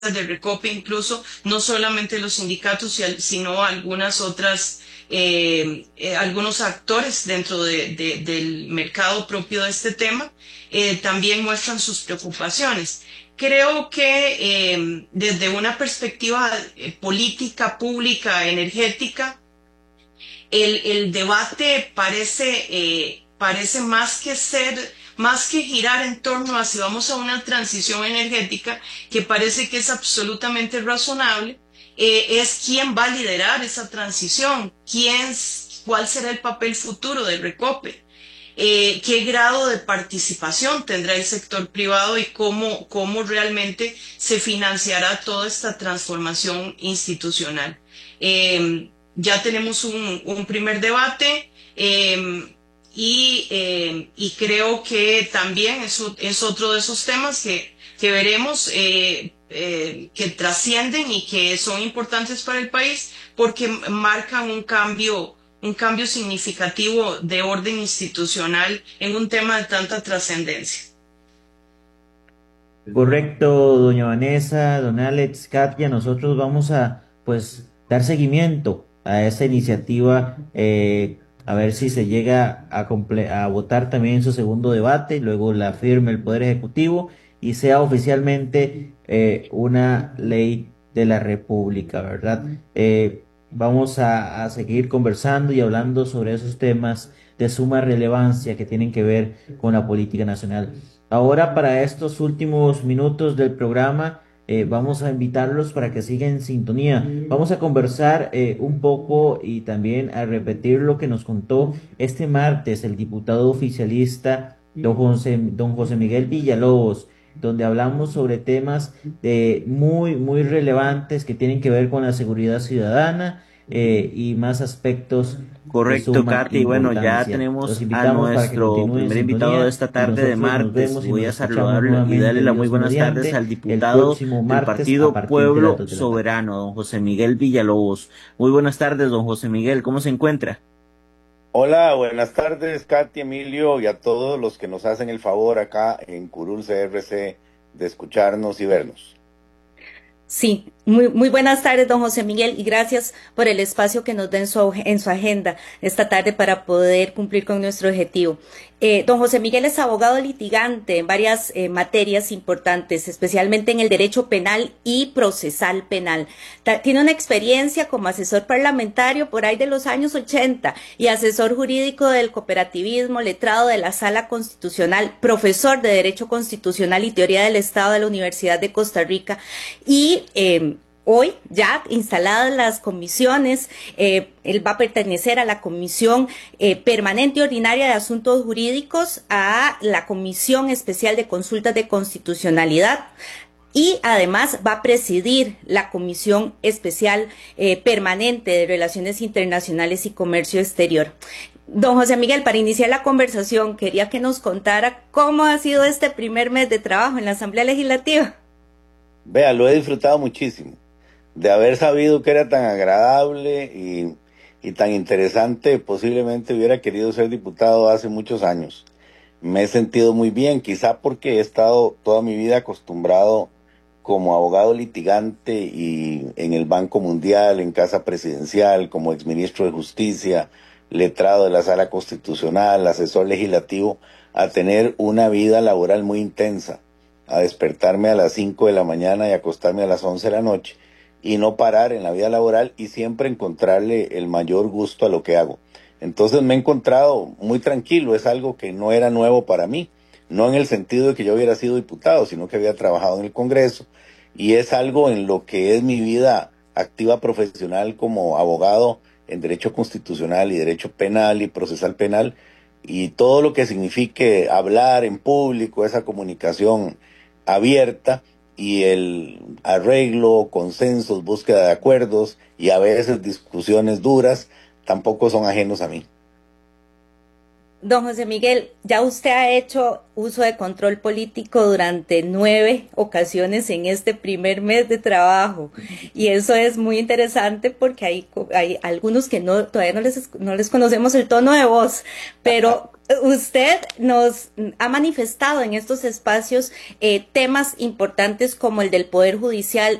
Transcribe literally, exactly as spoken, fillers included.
de Recope, incluso no solamente los sindicatos, sino algunas otras, eh, eh, algunos actores dentro de, de, del mercado propio de este tema, eh, también muestran sus preocupaciones. Creo que eh, desde una perspectiva eh, política, pública, energética, el, el debate parece, eh, parece más que ser, más que girar en torno a si vamos a una transición energética, que parece que es absolutamente razonable, eh, es quién va a liderar esa transición, quién, cuál será el papel futuro del Recope. Eh, qué grado de participación tendrá el sector privado y cómo, cómo realmente se financiará toda esta transformación institucional. Eh, ya tenemos un, un primer debate eh, y, eh, y creo que también es, es otro de esos temas que, que veremos eh, eh, que trascienden y que son importantes para el país porque marcan un cambio un cambio significativo de orden institucional en un tema de tanta trascendencia. Correcto, doña Vanessa, don Alex, Katia, nosotros vamos a pues dar seguimiento a esa iniciativa, eh, a ver si se llega a, comple- a votar también en su segundo debate, luego la firme el Poder Ejecutivo y sea oficialmente eh, una ley de la República, ¿verdad? Eh, vamos a, a seguir conversando y hablando sobre esos temas de suma relevancia que tienen que ver con la política nacional. Ahora, para estos últimos minutos del programa, eh, vamos a invitarlos para que sigan en sintonía. Vamos a conversar eh, un poco y también a repetir lo que nos contó este martes el diputado oficialista don José, don José Miguel Villalobos, donde hablamos sobre temas de muy, muy relevantes que tienen que ver con la seguridad ciudadana eh, y más aspectos de Correcto, suma Katy. Bueno, ya importancia. Los tenemos a invitamos para que nuestro continúen en primer invitado de sintonía esta y tarde de nosotros nos martes. vemos y Voy nos a escuchamos saludarle y darle nuevamente, las muy Dios buenas tardes mediante, al el diputado próximo del martes a Partido partir de las Pueblo dos de la tarde. Soberano, don José Miguel Villalobos. Muy buenas tardes, don José Miguel. ¿Cómo se encuentra? Hola, buenas tardes, Katy, Emilio y a todos los que nos hacen el favor acá en Curul C R C de escucharnos y vernos. Sí, muy, muy buenas tardes, don José Miguel, y gracias por el espacio que nos da en su, en su agenda esta tarde para poder cumplir con nuestro objetivo. Eh, don José Miguel es abogado litigante en varias eh, materias importantes, especialmente en el derecho penal y procesal penal. Ta tiene una experiencia como asesor parlamentario por ahí de los años ochenta y asesor jurídico del cooperativismo, letrado de la Sala Constitucional, profesor de Derecho Constitucional y Teoría del Estado de la Universidad de Costa Rica y eh, hoy, ya instaladas las comisiones, eh, él va a pertenecer a la Comisión eh, Permanente Ordinaria de Asuntos Jurídicos, a la Comisión Especial de Consultas de Constitucionalidad, y además va a presidir la Comisión Especial eh, Permanente de Relaciones Internacionales y Comercio Exterior. Don José Miguel, para iniciar la conversación, quería que nos contara cómo ha sido este primer mes de trabajo en la Asamblea Legislativa. Vea, lo he disfrutado muchísimo. De haber sabido que era tan agradable y, y tan interesante, posiblemente hubiera querido ser diputado hace muchos años. Me he sentido muy bien, quizá porque he estado toda mi vida acostumbrado como abogado litigante y en el Banco Mundial, en Casa Presidencial, como exministro de Justicia, letrado de la Sala Constitucional, asesor legislativo, a tener una vida laboral muy intensa, a despertarme a las cinco de la mañana y acostarme a las once de la noche, y no parar en la vida laboral y siempre encontrarle el mayor gusto a lo que hago. Entonces me he encontrado muy tranquilo, es algo que no era nuevo para mí, no en el sentido de que yo hubiera sido diputado, sino que había trabajado en el Congreso, y es algo en lo que es mi vida activa profesional como abogado en Derecho Constitucional y Derecho Penal y Procesal Penal, y todo lo que signifique hablar en público, esa comunicación abierta, y el arreglo, consensos, búsqueda de acuerdos y a veces discusiones duras tampoco son ajenos a mí. Don José Miguel, ya usted ha hecho uso de control político durante nueve ocasiones en este primer mes de trabajo y eso es muy interesante porque hay, hay algunos que no todavía no les, no les conocemos el tono de voz, pero usted nos ha manifestado en estos espacios eh, temas importantes como el del Poder Judicial,